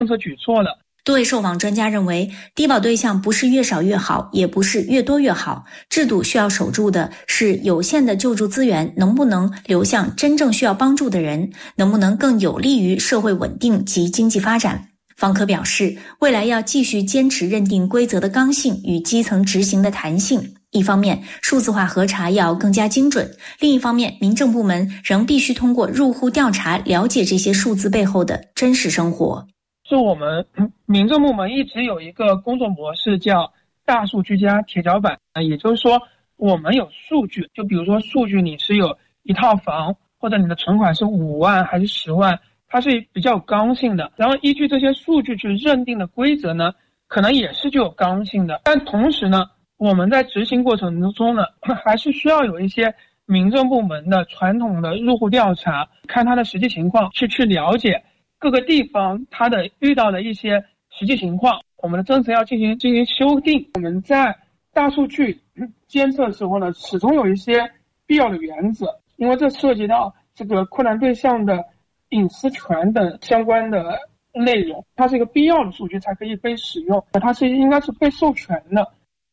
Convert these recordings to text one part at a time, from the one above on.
政策举措了。 多位受访专家认为，低保对象不是越少越好，也不是越多越好，制度需要守住的是有限的救助资源能不能流向真正需要帮助的人，能不能更有利于社会稳定及经济发展。方科表示，未来要继续坚持认定规则的刚性与基层执行的弹性。一方面，数字化核查要更加精准；另一方面，民政部门仍必须通过入户调查了解这些数字背后的真实生活。 是我们民政部门一直有一个工作模式叫大数据加铁脚板，也就是说我们有数据，就比如说数据你是有一套房，或者你的存款是5万还是10万，它是比较有刚性的，然后依据这些数据去认定的规则呢，可能也是具有刚性的。但同时呢，我们在执行过程中呢，还是需要有一些民政部门的传统的入户调查，看它的实际情况，去了解各个地方它的遇到的一些实际情况，我们的政策要进行修订。我们在大数据监测的时候呢，始终有一些必要的原则，因为这涉及到这个困难对象的隐私权等相关的内容，它是一个必要的数据才可以被使用，它是应该是被授权的。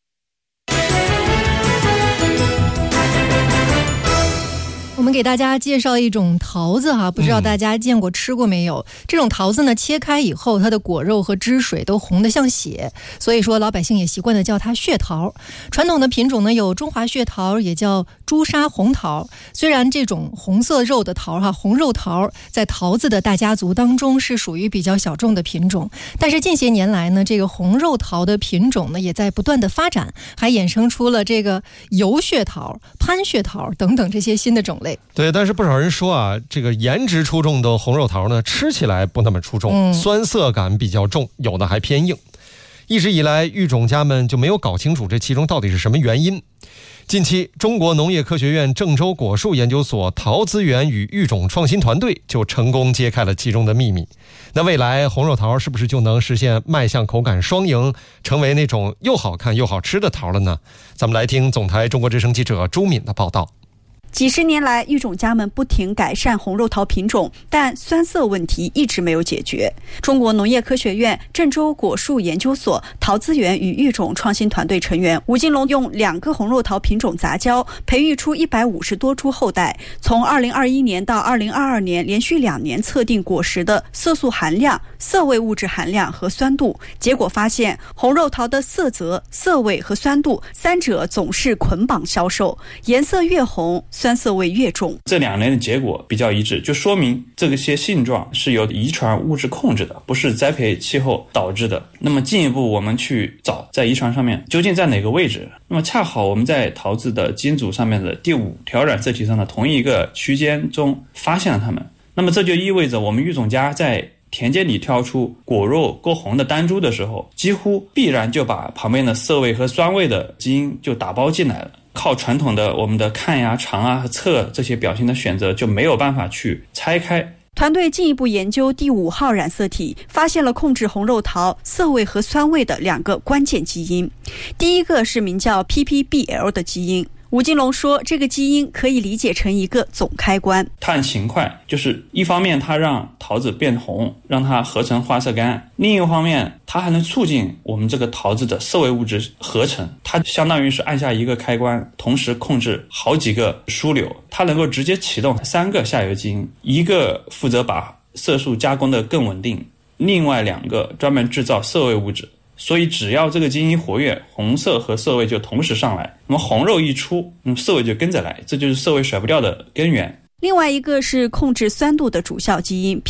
我们给大家介绍一种桃子不知道大家见过吃过没有？这种桃子呢，切开以后它的果肉和汁水都红得像血，所以说老百姓也习惯的叫它血桃。传统的品种呢有中华血桃，也叫朱砂红桃。虽然这种红色肉的桃红肉桃在桃子的大家族当中是属于比较小众的品种，但是近些年来呢，这个红肉桃的品种呢也在不断的发展，还衍生出了这个油血桃、潘血桃等等这些新的种类。 对，但是不少人说这个颜值出众的红肉桃呢，吃起来不那么出众，酸涩感比较重，有的还偏硬。一直以来，育种家们就没有搞清楚这其中到底是什么原因。近期，中国农业科学院郑州果树研究所桃资源与育种创新团队就成功揭开了其中的秘密。那未来红肉桃是不是就能实现卖相口感双赢，成为那种又好看又好吃的桃了呢？咱们来听总台中国之声记者朱敏的报道。 几十年来，育种家们不停改善红肉桃品种，但酸涩问题一直没有解决。中国农业科学院郑州果树研究所桃资源与育种创新团队成员吴金龙用2个红肉桃品种杂交，培育出150多株后代。从2021年到2022年，连续2年测定果实的色素含量、色味物质含量和酸度，结果发现红肉桃的色泽、色味和酸度3者总是捆绑销售，颜色越红，酸涩味越重。 这2年的结果比较一致，就说明这些性状是由遗传物质控制的，不是栽培气候导致的。那么进一步我们去找在遗传上面究竟在哪个位置，那么恰好我们在桃子的基因组上面的第5条染色体上的同一个区间中发现了它们。那么这就意味着我们育种家在田间里挑出果肉够红的单株的时候，几乎必然就把旁边的涩味和酸味的基因就打包进来了。靠传统的我们的看呀、尝啊和测这些表情的选择就没有办法去拆开。 团队进一步研究第5号染色体，发现了控制红肉桃色味和酸味的2个关键基因。第一个是名叫 PPBL 的基因。吴金龙说，这个基因可以理解成一个总开关。 它很勤快，就是一方面它让桃子变红，让它合成花色苷，另一方面它还能促进我们这个桃子的色味物质合成。它相当于是按下一个开关，同时控制好几个枢纽，它能够直接启动3个下游基因，一个负责把色素加工的更稳定，另外2个专门制造色味物质。所以只要这个基因活跃，红色和色味就同时上来，那么红肉一出，那么色味就跟着来，这就是色味甩不掉的根源。 另外一个是控制酸度的主效基因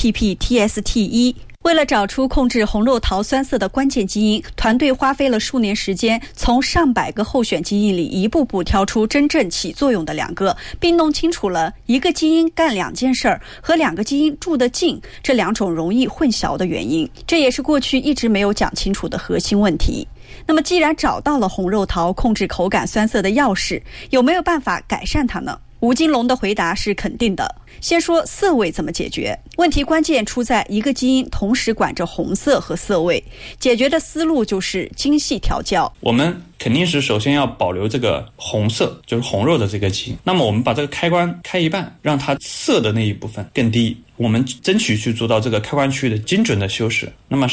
PPTST1。为了找出控制红肉桃酸涩的关键基因，团队花费了数年时间，从上百个候选基因里一步步挑出真正起作用的2个，并弄清楚了一个基因干2件事和2个基因住得近这2种容易混淆的原因。这也是过去一直没有讲清楚的核心问题。那么既然找到了红肉桃控制口感酸涩的钥匙，有没有办法改善它呢？吴金龙的回答是肯定的。先说色味怎么解决，问题关键出在一个基因同时管着红色和色味，解决的思路就是精细调教。 我们肯定是首先要保留这个红色，就是红肉的这个基因，那么我们把这个开关开一半，让它色的那一部分更低，我们争取去做到这个开关区域的精准的修饰。那么